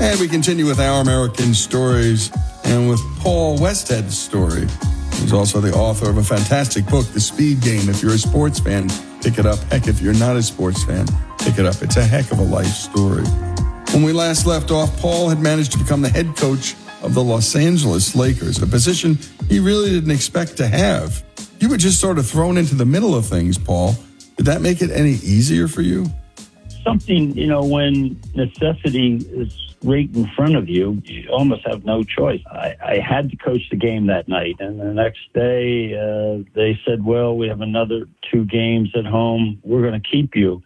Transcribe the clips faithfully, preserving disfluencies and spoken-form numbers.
And we continue with Our American Stories and with Paul Westhead's story. He's also the author of a fantastic book, The Speed Game. If you're a sports fan, pick it up. Heck, if you're not a sports fan, pick it up. It's a heck of a life story. When we last left off, Paul had managed to become the head coach of the Los Angeles Lakers, a position he really didn't expect to have. You were just sort of thrown into the middle of things, Paul. Did that make it any easier for you? Something, you know, when necessity is right in front of you, you almost have no choice. I, I had to coach the game that night, and the next day uh, they said, well, we have another two games at home. We're going to keep you.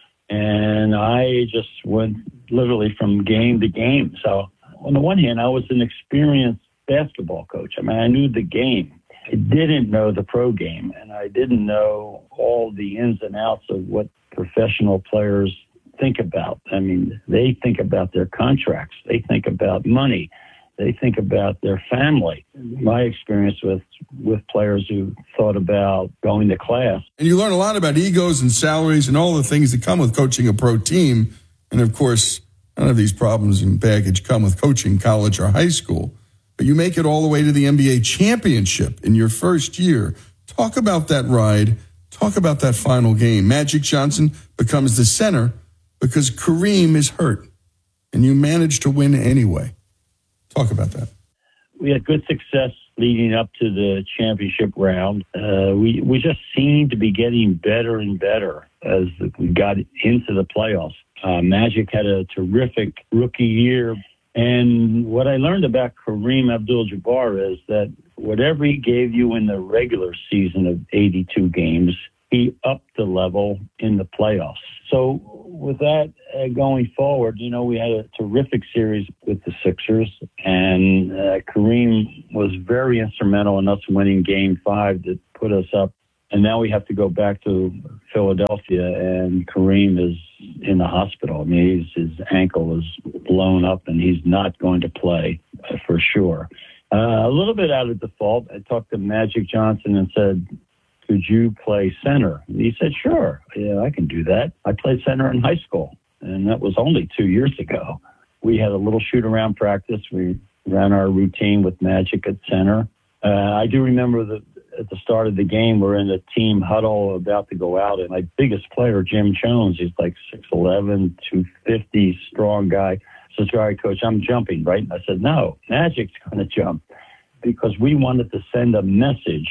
And I just went literally from game to game. So on the one hand, I was an experienced basketball coach. I mean, I knew the game. I didn't know the pro game, and I didn't know all the ins and outs of what professional players think about. I mean, they think about their contracts. They think about money. They think about their family. My experience with, with players who thought about going to class. And you learn a lot about egos and salaries and all the things that come with coaching a pro team. And, of course, none of these problems and baggage come with coaching college or high school. But you make it all the way to the N B A championship in your first year. Talk about that ride. Talk about that final game. Magic Johnson becomes the center because Kareem is hurt, and you managed to win anyway. Talk about that. We had good success leading up to the championship round. Uh, we, we just seemed to be getting better and better as we got into the playoffs. Uh, Magic had a terrific rookie year. And what I learned about Kareem Abdul-Jabbar is that whatever he gave you in the regular season of eighty-two games, he upped the level in the playoffs. So with that uh, going forward, you know, we had a terrific series with the Sixers, and uh, Kareem was very instrumental in us winning game five that put us up. And now we have to go back to Philadelphia, and Kareem is in the hospital. I mean, he's, his ankle is blown up, and he's not going to play uh, for sure. Uh, a little bit out of default, I talked to Magic Johnson and said, could you play center? And he said, sure, yeah, I can do that. I played center in high school, and that was only two years ago. We had a little shoot-around practice. We ran our routine with Magic at center. Uh, I do remember that at the start of the game, we're in a team huddle about to go out, and my biggest player, Jim Jones, he's like six eleven, two fifty, strong guy. Says, all right, coach, I'm jumping, right? And I said, no, Magic's going to jump, because we wanted to send a message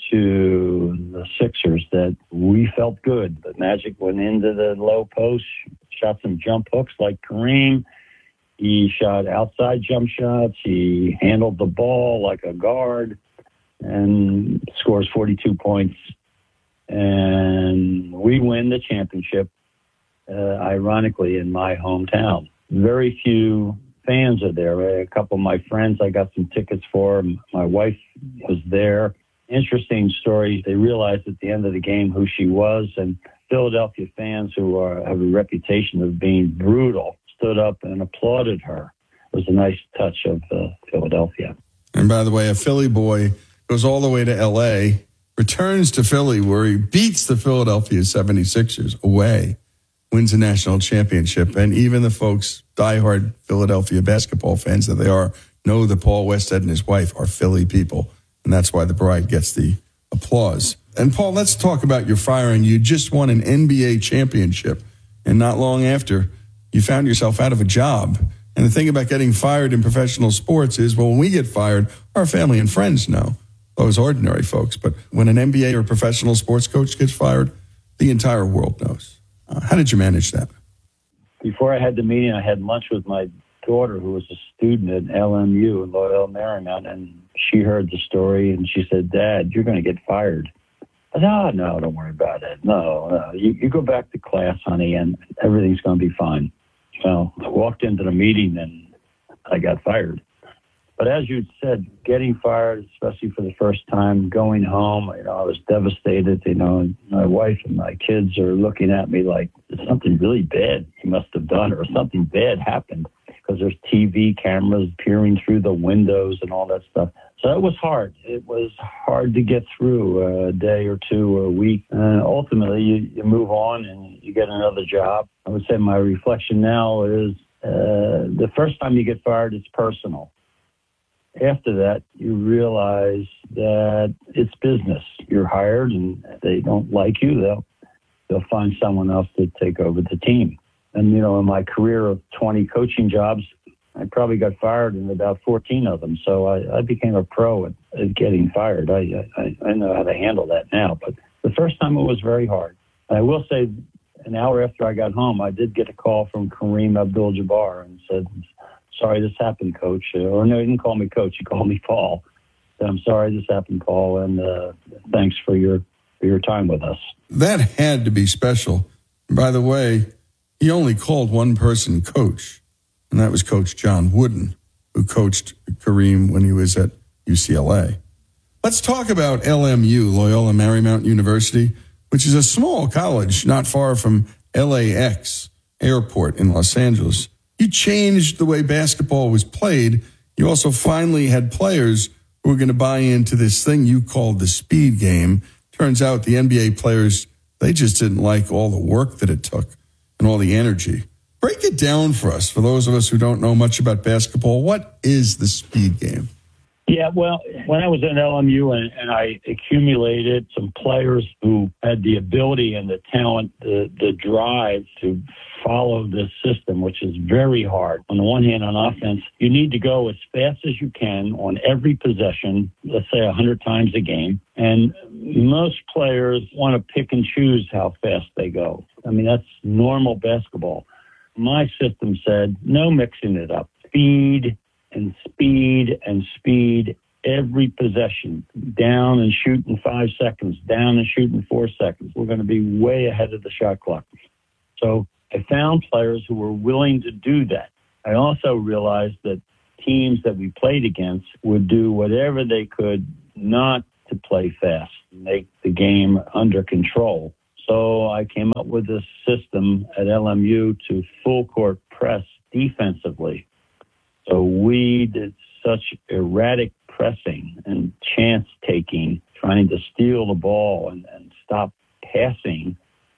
to the Sixers that we felt good. The Magic went into the low post, shot some jump hooks like Kareem. He shot outside jump shots. He handled the ball like a guard and scores forty-two points. And we win the championship, uh, ironically, in my hometown. Very few fans are there. A couple of my friends, I got some tickets for. My wife was there. Interesting story. They realized at the end of the game who she was, and Philadelphia fans who are, have a reputation of being brutal stood up and applauded her. It was a nice touch of uh, Philadelphia. And by the way, a Philly boy goes all the way to L A, returns to Philly where he beats the Philadelphia seventy-sixers away, wins a national championship. And even the folks, diehard Philadelphia basketball fans that they are, know that Paul Westhead and his wife are Philly people. And that's why the bride gets the applause. And Paul, let's talk about your firing. You just won an N B A championship. And not long after, you found yourself out of a job. And the thing about getting fired in professional sports is, well, when we get fired, our family and friends know, those ordinary folks. But when an N B A or professional sports coach gets fired, the entire world knows. Uh, how did you manage that? Before I had the meeting, I had lunch with my daughter, who was a student at L M U in Loyola Marymount, and she heard the story, and she said, Dad, you're going to get fired. I said, oh, no, don't worry about it. No, no. You, you go back to class, honey, and everything's going to be fine. Well, I walked into the meeting, and I got fired. But as you said, getting fired, especially for the first time, going home, you know, I was devastated. You know, and my wife and my kids are looking at me like, there's something really bad you must have done, or something bad happened, because there's T V cameras peering through the windows and all that stuff. So it was hard. It was hard to get through a day or two or a week. And ultimately, you, you move on and you get another job. I would say my reflection now is uh, the first time you get fired, it's personal. After that, you realize that it's business. You're hired, and if they don't like you, they'll they'll find someone else to take over the team. And, you know, in my career of twenty coaching jobs, I probably got fired in about fourteen of them. So I, I became a pro at, at getting fired. I, I I know how to handle that now. But the first time it was very hard. And I will say, an hour after I got home, I did get a call from Kareem Abdul-Jabbar and said, "Sorry this happened, Coach." Or no, he didn't call me Coach. He called me Paul. Said, "I'm sorry this happened, Paul, and uh, thanks for your for your time with us." That had to be special. By the way, he only called one person Coach, and that was Coach John Wooden, who coached Kareem when he was at U C L A. Let's talk about L M U, Loyola Marymount University, which is a small college not far from L A X Airport in Los Angeles. You changed the way basketball was played. You also finally had players who were going to buy into this thing you called the speed game. Turns out the N B A players, they just didn't like all the work that it took and all the energy. Break it down for us, for those of us who don't know much about basketball. What is the speed game? Yeah, well, when I was at L M U and, and I accumulated some players who had the ability and the talent, the, the drive to follow this system, which is very hard. On the one hand, on offense, you need to go as fast as you can on every possession, let's say one hundred times a game. And most players want to pick and choose how fast they go. I mean, that's normal basketball. My system said no mixing it up. Speed and speed and speed every possession. Down and shoot in five seconds. Down and shoot in four seconds. We're going to be way ahead of the shot clock. So I found players who were willing to do that. I also realized that teams that we played against would do whatever they could not to play fast, make the game under control. So I came up with this system at L M U to full court press defensively. So we did such erratic pressing and chance taking, trying to steal the ball and, and stop passing,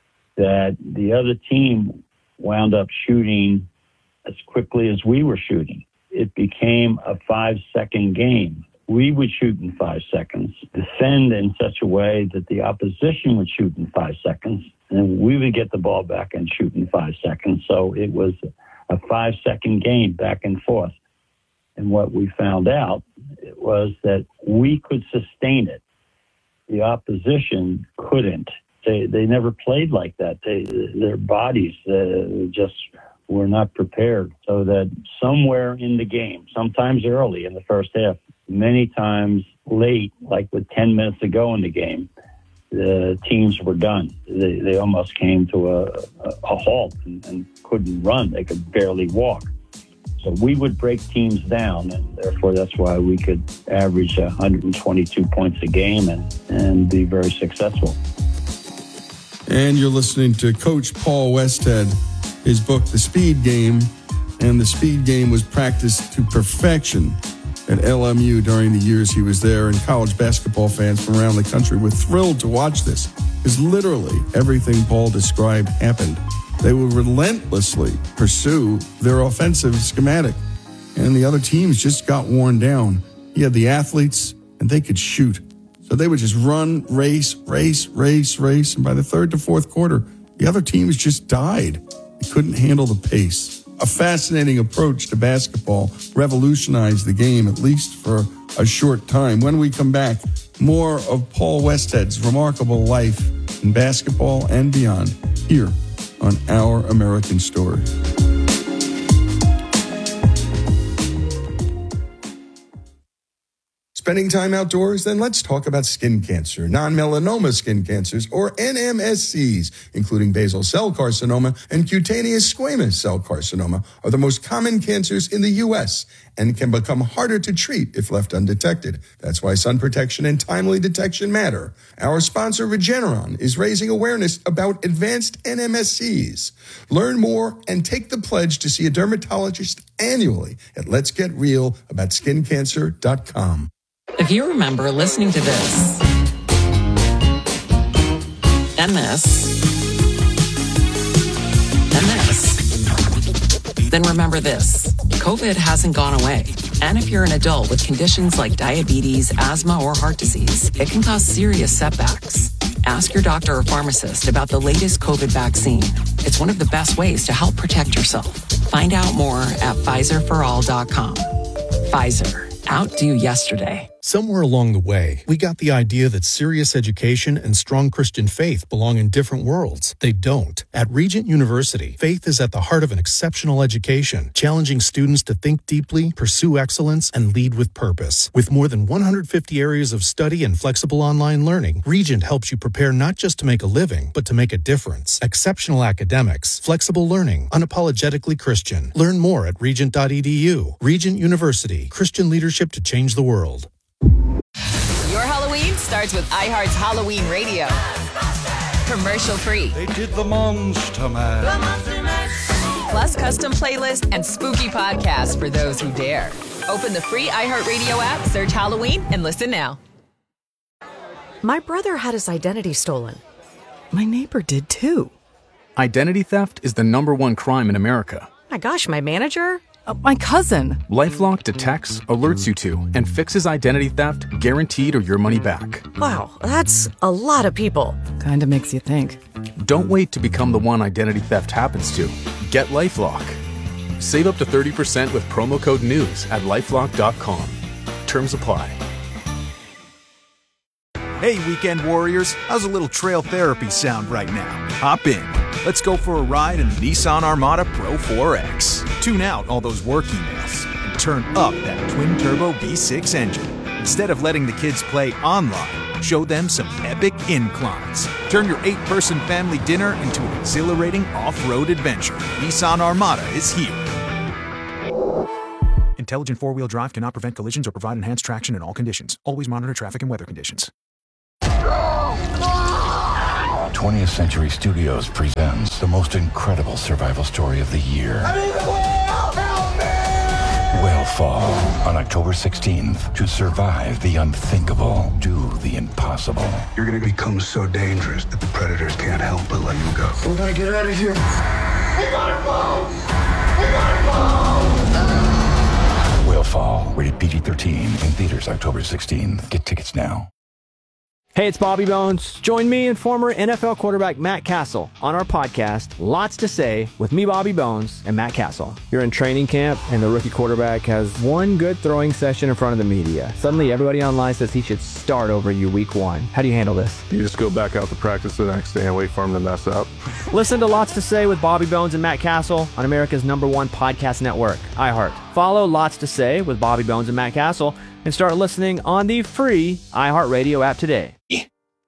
that the other team wound up shooting as quickly as we were shooting. It became a five-second game. We would shoot in five seconds, defend in such a way that the opposition would shoot in five seconds, and then we would get the ball back and shoot in five seconds. So it was a five-second game back and forth. And what we found out was that we could sustain it. The opposition couldn't. They they never played like that. They, their bodies uh, just were not prepared. So that somewhere in the game, sometimes early in the first half, many times late, like with ten minutes to go in the game, the teams were done. They, they almost came to a, a, a halt and, and couldn't run. They could barely walk. So we would break teams down, and therefore that's why we could average one hundred twenty-two points a game and, and be very successful. And you're listening to Coach Paul Westhead, his book, The Speed Game. And the speed game was practiced to perfection at L M U during the years he was there. And college basketball fans from around the country were thrilled to watch this, because literally everything Paul described happened. They would relentlessly pursue their offensive schematic, and the other teams just got worn down. He had the athletes, and they could shoot. So they would just run, race, race, race, race, and by the third to fourth quarter, the other teams just died. They couldn't handle the pace. A fascinating approach to basketball revolutionized the game, at least for a short time. When we come back, more of Paul Westhead's remarkable life in basketball and beyond here on Our American Story. Spending time outdoors? Then let's talk about skin cancer, non-melanoma skin cancers, or N M S Cs, including basal cell carcinoma and cutaneous squamous cell carcinoma, are the most common cancers in the U S and can become harder to treat if left undetected. That's why sun protection and timely detection matter. Our sponsor, Regeneron, is raising awareness about advanced N M S Cs. Learn more and take the pledge to see a dermatologist annually at lets get real about skin cancer dot com. If you remember listening to this and this and this, Then remember this, COVID hasn't gone away. And if you're an adult with conditions like diabetes, asthma, or heart disease, it can cause serious setbacks. Ask your doctor or pharmacist about the latest COVID vaccine. It's one of the best ways to help protect yourself. Find out more at Pfizer for all dot com. Pfizer. Outdo yesterday. Somewhere along the way, we got the idea that serious education and strong Christian faith belong in different worlds. They don't. At Regent University, faith is at the heart of an exceptional education, challenging students to think deeply, pursue excellence, and lead with purpose. With more than one hundred fifty areas of study and flexible online learning, Regent helps you prepare not just to make a living, but to make a difference. Exceptional academics, flexible learning, unapologetically Christian. Learn more at regent dot e d u. Regent University, Christian leadership to change the world. Your Halloween starts with iHeart's Halloween Radio. Commercial free. They did the Monster Mash. Plus custom playlist and spooky podcasts for those who dare. Open the free iHeartRadio app, search Halloween, and listen now. My brother had his identity stolen. My neighbor did too. Identity theft is the number one crime in America. My gosh, my manager? Uh, my cousin. LifeLock detects, alerts you to, and fixes identity theft guaranteed or your money back. Wow, that's a lot of people. Kinda makes you think. Don't wait to become the one identity theft happens to. Get LifeLock. Save up to thirty percent with promo code NEWS at lifelock dot com. Terms apply. Hey, weekend warriors, how's a little trail therapy sound right now? Hop in. Let's go for a ride in the Nissan Armada Pro four X. Tune out all those work emails and turn up that twin-turbo V six engine. Instead of letting the kids play online, show them some epic inclines. Turn your eight-person family dinner into an exhilarating off-road adventure. Nissan Armada is here. Intelligent four-wheel drive cannot prevent collisions or provide enhanced traction in all conditions. Always monitor traffic and weather conditions. twentieth Century Studios presents the most incredible survival story of the year. I'm in the whale! Help me! Whalefall on October sixteenth. To survive the unthinkable, do the impossible. You're gonna become so dangerous that the predators can't help but let you go. We're gonna get out of here. We gotta go! We gotta go! Whalefall, rated P G thirteen, in theaters October sixteenth. Get tickets now. Hey, it's Bobby Bones. Join me and former N F L quarterback Matt Castle on our podcast, Lots to Say, with me, Bobby Bones, and Matt Castle. You're in training camp, and the rookie quarterback has one good throwing session in front of the media. Suddenly, everybody online says he should start over you week one. How do you handle this? You just go back out to practice the next day and wait for him to mess up. Listen to Lots to Say with Bobby Bones and Matt Castle on America's number one podcast network, iHeart. Follow Lots to Say with Bobby Bones and Matt Castle and start listening on the free iHeartRadio app today. Yeah.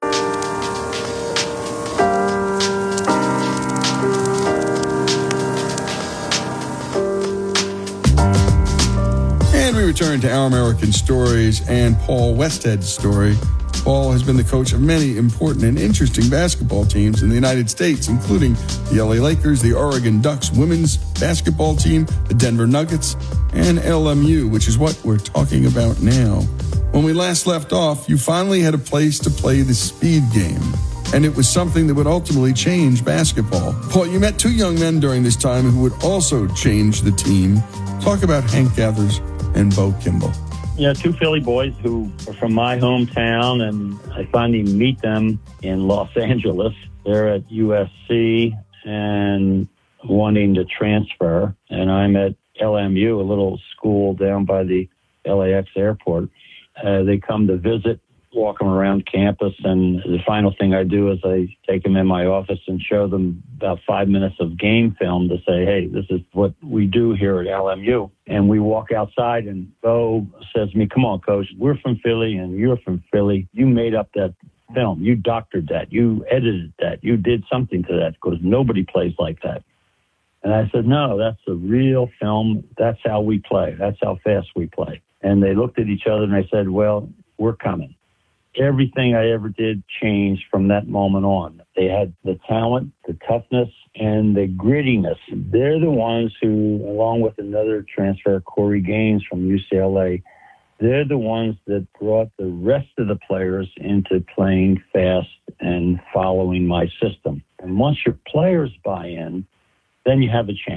And we return to Our American Stories and Paul Westhead's story. Paul has been the coach of many important and interesting basketball teams in the United States, including the L A Lakers, the Oregon Ducks women's basketball team, the Denver Nuggets, and L M U, which is what we're talking about now. When we last left off, you finally had a place to play the speed game, and it was something that would ultimately change basketball. Paul, you met two young men during this time who would also change the team. Talk about Hank Gathers and Bo Kimball. Yeah, two Philly boys who are from my hometown, and I finally meet them in Los Angeles. They're at U S C and wanting to transfer, and I'm at L M U, a little school down by the L A X airport. Uh, they come to visit, walk them around campus, and the final thing I do is I take them in my office and show them about five minutes of game film to say, hey, this is what we do here at L M U. And we walk outside, and Bo says to me, come on, Coach, we're from Philly, and you're from Philly. You made up that film. You doctored that. You edited that. You did something to that because nobody plays like that. And I said, no, that's a real film. That's how we play. That's how fast we play. And they looked at each other and they said, well, we're coming. Everything I ever did changed from that moment on. They had the talent, the toughness, and the grittiness. They're the ones who, along with another transfer, Corey Gaines from U C L A, they're the ones that brought the rest of the players into playing fast and following my system. And once your players buy in, then you have a chance.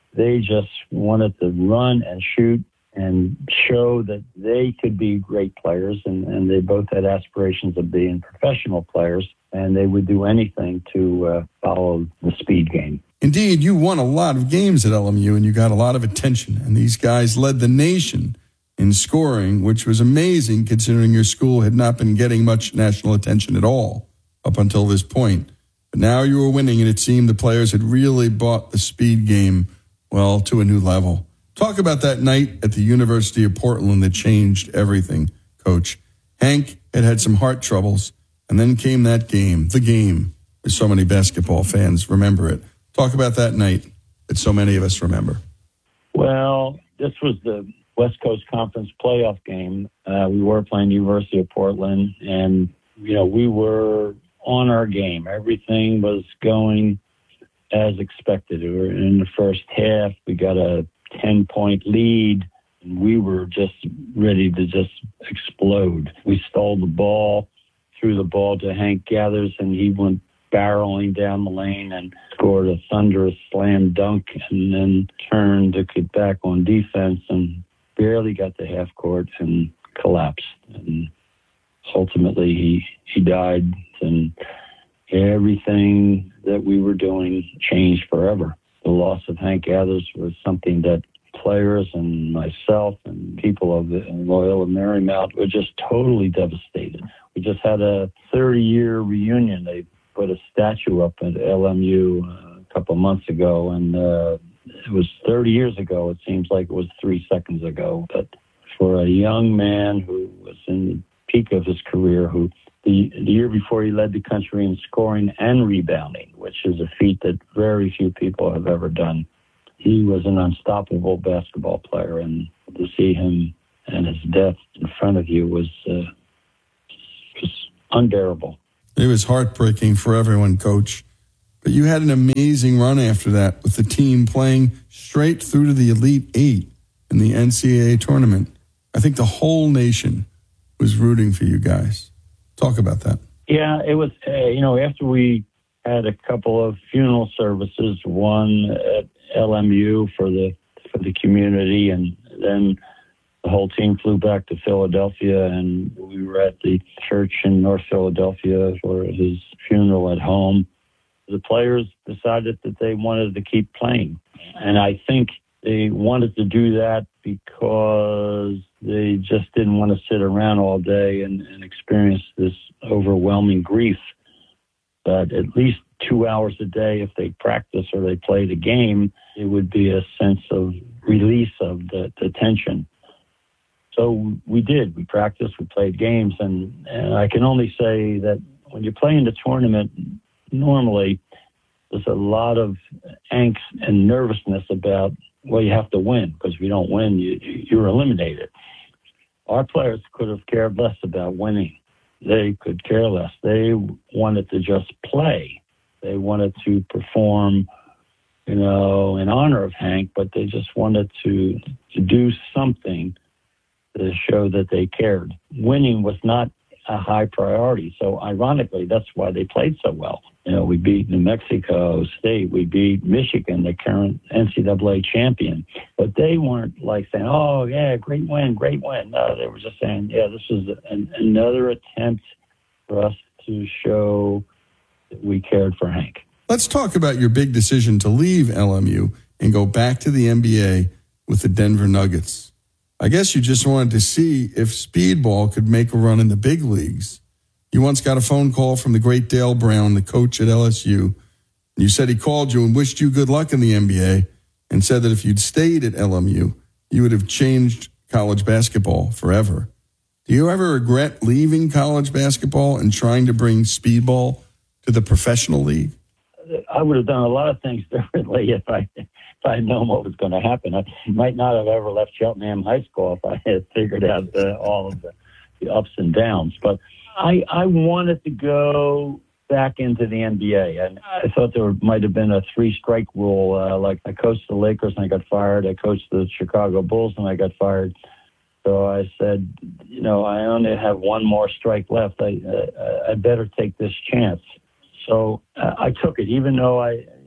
They just wanted to run and shoot and show that they could be great players, and, and they both had aspirations of being professional players, and they would do anything to uh, follow the speed game. Indeed, you won a lot of games at L M U, and you got a lot of attention, and these guys led the nation in scoring, which was amazing considering your school had not been getting much national attention at all up until this point. But now you were winning, and it seemed the players had really brought the speed game, well, to a new level. Talk about that night at the University of Portland that changed everything, Coach. Hank had had some heart troubles, and then came that game, the game, as so many basketball fans remember it. Talk about that night that so many of us remember. Well, this was the West Coast Conference playoff game. Uh, we were playing University of Portland, and, you know, we were on our game. Everything was going as expected. We were in the first half. We got a ten-point lead, and we were just ready to just explode. We stole the ball, threw the ball to Hank Gathers, and he went barreling down the lane and scored a thunderous slam dunk, and then turned to get back on defense and barely got to half court and collapsed. And ultimately, he, he died, and everything that we were doing changed forever. The loss of Hank Gathers was something that players and myself and people of the Loyola Marymount were just totally devastated. We just had a thirty-year reunion. They put a statue up at L M U uh, a couple of months ago, and uh, it was thirty years ago. It seems like it was three seconds ago. But for a young man who was in the peak of his career, who The, the year before he led the country in scoring and rebounding, which is a feat that very few people have ever done. He was an unstoppable basketball player, and to see him and his death in front of you was uh, just unbearable. It was heartbreaking for everyone, Coach. But you had an amazing run after that with the team playing straight through to the Elite Eight in the N C double A tournament. I think the whole nation was rooting for you guys. Talk about that. Yeah, it was, uh, you know, after we had a couple of funeral services, one at L M U for the for the community, and then the whole team flew back to Philadelphia, and we were at the church in North Philadelphia for his funeral at home. The players decided that they wanted to keep playing, and I think they wanted to do that because they just didn't want to sit around all day and, and experience this overwhelming grief. But at least two hours a day, if they practice or they play the game, it would be a sense of release of the, the tension. So we did. We practiced, we played games, and, and I can only say that when you play in the tournament, normally there's a lot of angst and nervousness about, well, you have to win, because if you don't win, you, you're eliminated. Our players could have cared less about winning. They could care less. They wanted to just play. They wanted to perform, you know, in honor of Hank, but they just wanted to, to do something to show that they cared. Winning was not a high priority. So ironically, that's why they played so well. You know, we beat New Mexico State. We beat Michigan, the current N C double A champion. But they weren't like saying, oh, yeah, great win, great win. No, they were just saying, yeah, this is an, another attempt for us to show that we cared for Hank. Let's talk about your big decision to leave L M U and go back to the N B A with the Denver Nuggets. I guess you just wanted to see if speedball could make a run in the big leagues. You once got a phone call from the great Dale Brown, the coach at L S U. You said he called you and wished you good luck in the N B A and said that if you'd stayed at L M U, you would have changed college basketball forever. Do you ever regret leaving college basketball and trying to bring speedball to the professional league? I would have done a lot of things differently if I if I had known what was going to happen. I might not have ever left Cheltenham High School if I had figured out uh, all of the, the ups and downs. But I, I wanted to go back into the N B A, and I thought there might have been a three-strike rule. Uh, like I coached the Lakers and I got fired. I coached the Chicago Bulls and I got fired. So I said, you know, I only have one more strike left. I uh, I better take this chance. So uh, I took it, even though I,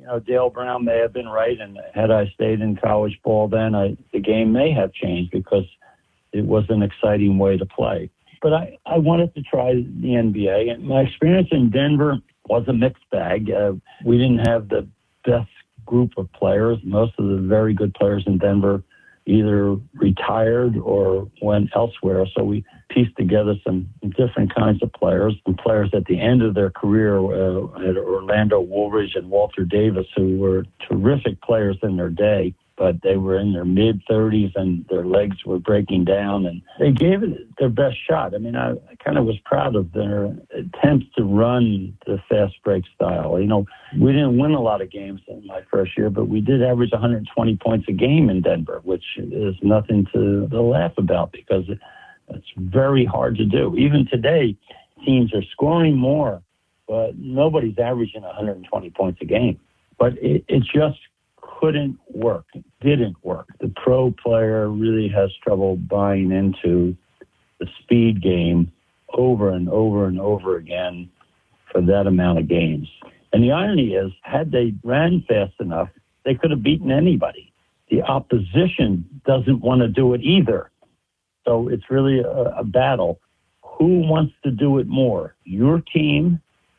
you know, Dale Brown may have been right, and had I stayed in college ball then, I, the game may have changed because it was an exciting way to play. But I, I wanted to try the N B A, and my experience in Denver was a mixed bag. Uh, we didn't have the best group of players. Most of the very good players in Denver either retired or went elsewhere. So we pieced together some different kinds of players, and players at the end of their career, uh, at Orlando Woolridge and Walter Davis, who were terrific players in their day, but they were in their mid-thirties and their legs were breaking down, and they gave it their best shot. I mean, I, I kind of was proud of their attempts to run the fast break style. You know, we didn't win a lot of games in my first year, but we did average one hundred twenty points a game in Denver, which is nothing to, to laugh about because it's very hard to do. Even today, teams are scoring more, but nobody's averaging one hundred twenty points a game. But it, it just couldn't work. It didn't work. The pro player really has trouble buying into the speed game over and over and over again for that amount of games. And the irony is, had they ran fast enough, they could have beaten anybody. The opposition doesn't want to do it either. So it's really a, a battle. Who wants to do it more, your team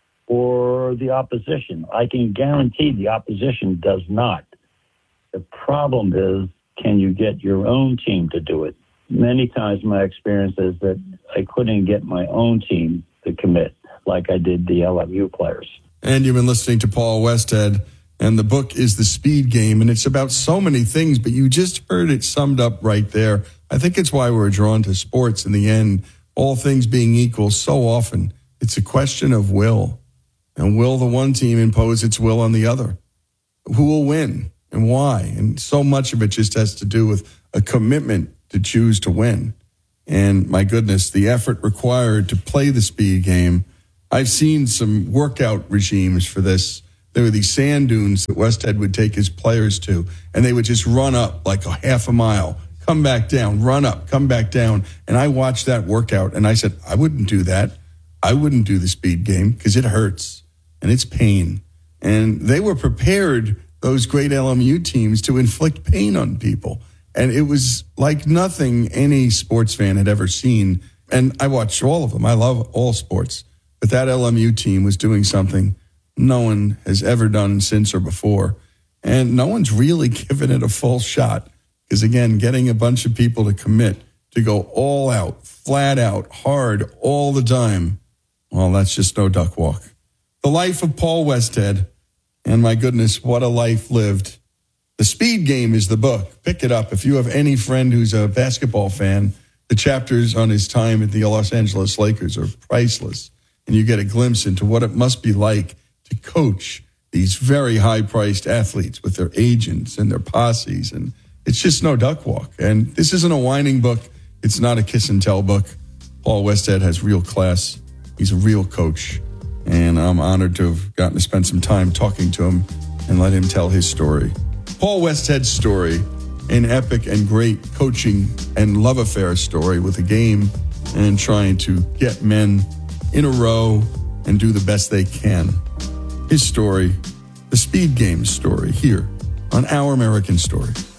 or the opposition? I can guarantee the opposition does not. The problem is, can you get your own team to do it? Many times my experience is that I couldn't get my own team to commit like I did the L M U players. And you've been listening to Paul Westhead, and the book is The Speed Game, and it's about so many things, but you just heard it summed up right there. I think it's why we're drawn to sports in the end. All things being equal, so often it's a question of will. And will the one team impose its will on the other? Who will win? And why? And so much of it just has to do with a commitment to choose to win. And my goodness, the effort required to play the speed game. I've seen some workout regimes for this. There were these sand dunes that Westhead would take his players to, and they would just run up like a half a mile, come back down, run up, come back down. And I watched that workout, and I said, I wouldn't do that. I wouldn't do the speed game because it hurts and it's pain. And they were prepared, those great L M U teams, to inflict pain on people. And it was like nothing any sports fan had ever seen. And I watched all of them. I love all sports. But that L M U team was doing something no one has ever done since or before. And no one's really given it a full shot. Because, again, getting a bunch of people to commit, to go all out, flat out, hard, all the time, well, that's just no duck walk. The life of Paul Westhead. And my goodness, what a life lived. The Speed Game is the book. Pick it up. If you have any friend who's a basketball fan, the chapters on his time at the Los Angeles Lakers are priceless. And you get a glimpse into what it must be like to coach these very high-priced athletes with their agents and their posses. And it's just no duck walk. And this isn't a whining book. It's not a kiss and tell book. Paul Westhead has real class. He's a real coach. And I'm honored to have gotten to spend some time talking to him and let him tell his story. Paul Westhead's story, an epic and great coaching and love affair story with a game and trying to get men in a row and do the best they can. His story, the Speed Game story, here on Our American Story.